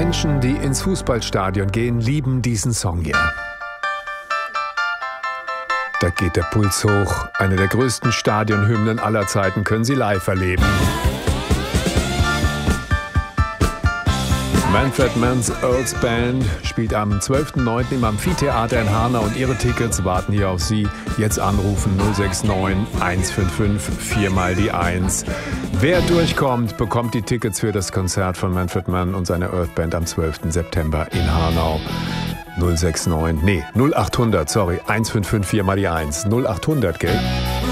Menschen, die ins Fußballstadion gehen, lieben diesen Song hier. Da geht der Puls hoch. Eine der größten Stadionhymnen aller Zeiten können Sie live erleben. Manfred Mann's Earls Band spielt am 12.09. im Amphitheater in Hanau und Ihre Tickets warten hier auf Sie. Jetzt anrufen 069 155 4 mal die 1. Wer durchkommt, bekommt die Tickets für das Konzert von Manfred Mann und seiner Earth Band am 12. September in Hanau. 069, 0800, 155 4 mal die 1. 0800, gell?